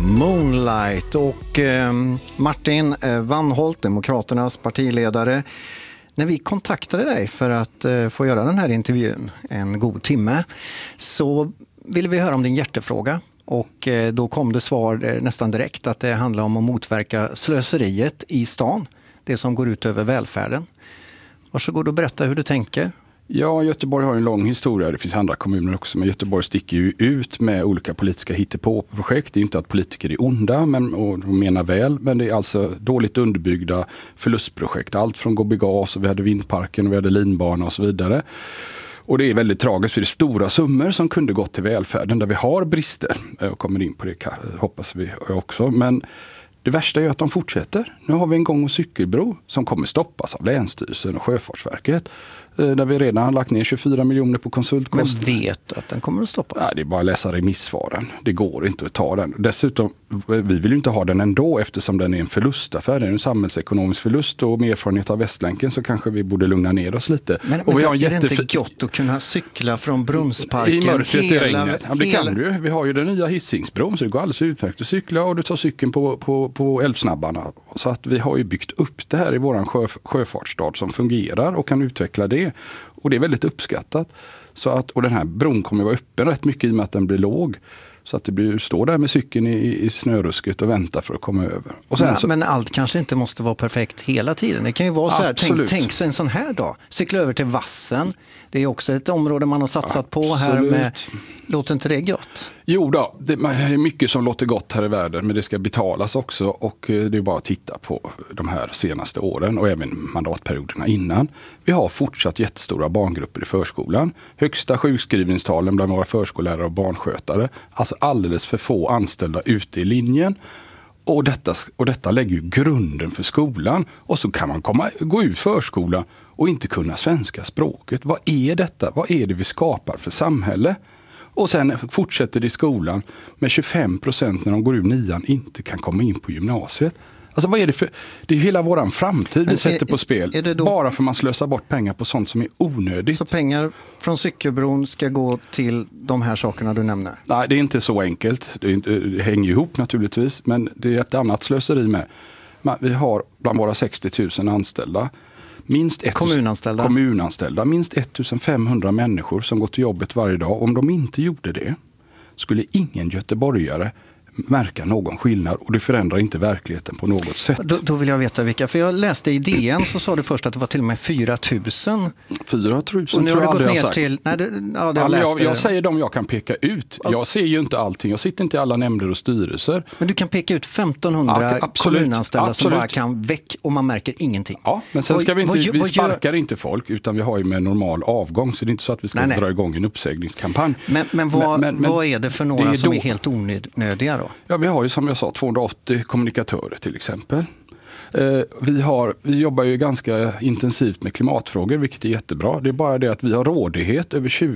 Moonlight och Martin Wannholt, Demokraternas partiledare. När vi kontaktade dig för att få göra den här intervjun en god timme så ville vi höra om din hjärtefråga. Och då kom det svar nästan direkt att det handlar om att motverka slöseriet i stan. Det som går ut över välfärden. Varsågod och berätta hur du tänker. Ja, Göteborg har en lång historia. Det finns andra kommuner också. Men Göteborg sticker ju ut med olika politiska hittepå-projekt. Det är inte att politiker är onda och menar väl. Men det är alltså dåligt underbyggda förlustprojekt. Allt från Gobigas och vi hade vindparken och vi hade linbana och så vidare. Och det är väldigt tragiskt för det är stora summor som kunde gått till välfärden där vi har brister. Jag kommer in på det hoppas vi också. Men det värsta är att de fortsätter. Nu har vi en gång- och cykelbro som kommer stoppas av Länsstyrelsen och Sjöfartsverket. Där vi redan har lagt ner 24 miljoner på konsultkostnader. Men vet att den kommer att stoppas? Nej, det är bara att läsa remissvaren. Det går inte att ta den. Dessutom, vi vill ju inte ha den ändå eftersom den är en förlustaffär. Det är en samhällsekonomisk förlust och med erfarenhet av Västlänken så kanske vi borde lugna ner oss lite. Men vi har är det inte gott att kunna cykla från Brunnsparken i mörkret i regnet? Ja, det kan du. Vi har ju den nya Hisingsbron så det går alldeles utmärkt att cykla och du tar cykeln på Älvsnabbarna. Så att vi har ju byggt upp det här i våran sjöfartsstad som fungerar och kan utveckla det. Och det är väldigt uppskattat. Så att, och den här bron kommer vara öppen rätt mycket i och med att den blir låg. Så att det står där med cykeln i snörusket och väntar för att komma över. Och sen men allt kanske inte måste vara perfekt hela tiden. Det kan ju vara så här, tänk sig en sån här dag. Cykla över till Vassen. Det är också ett område man har satsat på här med. Låter inte det gott? Jo då, det är mycket som låter gott här i världen men det ska betalas också och det är bara att titta på de här senaste åren och även mandatperioderna innan. Vi har fortsatt jättestora barngrupper i förskolan. Högsta sjukskrivningstalen bland våra förskollärare och barnskötare. Alltså alldeles för få anställda ute i linjen. Och detta lägger ju grunden för skolan. Och så kan man gå ut förskolan och inte kunna svenska språket. Vad är detta? Vad är det vi skapar för samhälle? Och sen fortsätter det i skolan med 25% när de går ur 9:an inte kan komma in på gymnasiet. Alltså vad är det för... Det är hela våran framtid vi sätter på spel. Bara för man slösar bort pengar på sånt som är onödigt. Så pengar från cykelbron ska gå till de här sakerna du nämner? Nej, det är inte så enkelt. Det hänger ihop naturligtvis. Men det är ett annat slöseri med. Vi har bland våra 60 000 anställda. Kommunanställda. Minst 1500 människor som går till jobbet varje dag. Om de inte gjorde det skulle ingen göteborgare märka någon skillnad och det förändrar inte verkligen på något sätt. Då vill jag veta vilka, för jag läste i DN så sa du först att det var till och med 4 000. 4 000 och nu har det gått ner till... Jag säger dem jag kan peka ut. Jag ser ju inte allting. Jag sitter inte i alla nämnder och styrelser. Men du kan peka ut 1500 kommunanställda som bara kan väck och man märker ingenting. Ja, men sen ska vi sparkar inte folk utan vi har ju med normal avgång så det är inte så att vi ska dra igång en uppsägningskampanj. Men vad är det för några som är helt onödiga då? Ja, vi har ju som jag sa 280 kommunikatörer till exempel. Vi jobbar ju ganska intensivt med klimatfrågor vilket är jättebra. Det är bara det att vi har rådighet över